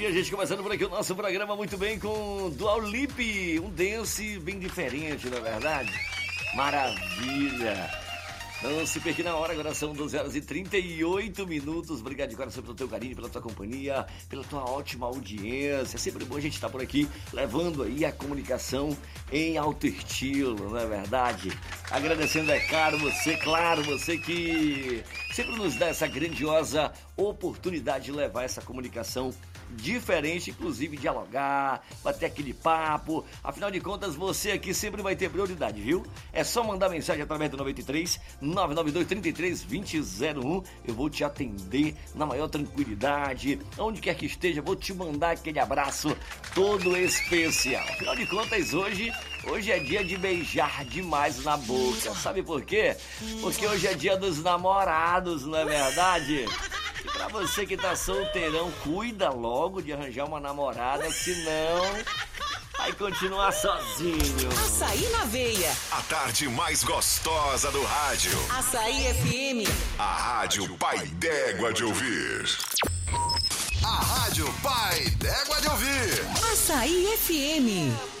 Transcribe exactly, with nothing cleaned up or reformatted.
minha gente, começando por aqui o nosso programa muito bem com Dual Lip, um dance bem diferente, não é verdade? Maravilha! Não se perca na hora, agora são doze horas e trinta e oito minutos. Obrigado de coração pelo teu carinho, pela tua companhia, pela tua ótima audiência. É sempre bom a gente estar por aqui, levando aí a comunicação em alto estilo, não é verdade? Agradecendo, é claro, você, claro, você que sempre nos dá essa grandiosa oportunidade de levar essa comunicação diferente, inclusive dialogar, bater aquele papo. Afinal de contas, você aqui sempre vai ter prioridade, viu? É só mandar mensagem através do noventa e três, nove nove dois, trinta e três, vinte zero um. Eu vou te atender na maior tranquilidade. Onde quer que esteja, vou te mandar aquele abraço todo especial. Afinal de contas, hoje, hoje é dia de beijar demais na boca. Sabe por quê? Porque hoje é dia dos namorados, não é verdade? E pra você que tá solteirão, cuida logo de arranjar uma namorada, senão vai continuar sozinho. Açaí na veia. A tarde mais gostosa do rádio. Açaí F M. A rádio Pai d'Égua de ouvir. A rádio Pai d'Égua de ouvir. Açaí F M.